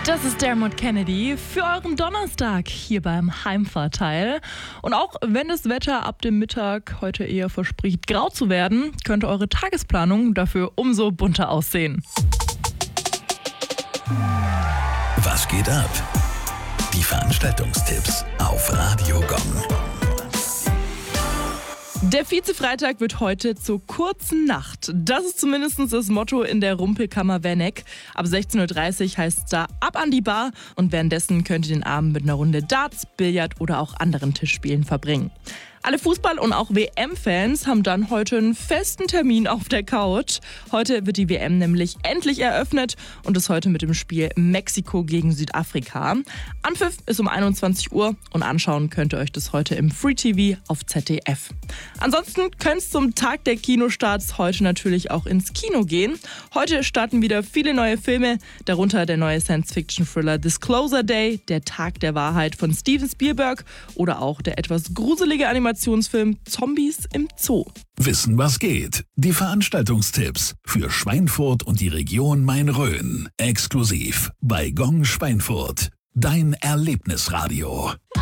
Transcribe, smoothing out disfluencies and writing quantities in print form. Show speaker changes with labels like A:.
A: Das ist Dermot Kennedy für euren Donnerstag hier beim Heimvorteil. Und auch wenn das Wetter ab dem Mittag heute eher verspricht, grau zu werden, könnte eure Tagesplanung dafür umso bunter aussehen.
B: Was geht ab? Die Veranstaltungstipps auf Radio Gong.
A: Der Vize-Freitag wird heute zur kurzen Nacht. Das ist zumindest das Motto in der Rumpelkammer Werneck. Ab 16.30 Uhr heißt es da ab an die Bar und währenddessen könnt ihr den Abend mit einer Runde Darts, Billard oder auch anderen Tischspielen verbringen. Alle Fußball- und auch WM-Fans haben dann heute einen festen Termin auf der Couch. Heute wird die WM nämlich endlich eröffnet und ist heute mit dem Spiel Mexiko gegen Südafrika. Anpfiff ist um 21 Uhr und anschauen könnt ihr euch das heute im Free TV auf ZDF. Ansonsten könnt es zum Tag der Kinostarts heute natürlich auch ins Kino gehen. Heute starten wieder viele neue Filme, darunter der neue Science-Fiction-Thriller Disclosure Day, der Tag der Wahrheit von Steven Spielberg oder auch der etwas gruselige Animationsfilm Zombies im Zoo.
B: Wissen, was geht? Die Veranstaltungstipps für Schweinfurt und die Region Main-Rhön. Exklusiv bei Gong Schweinfurt. Dein Erlebnisradio.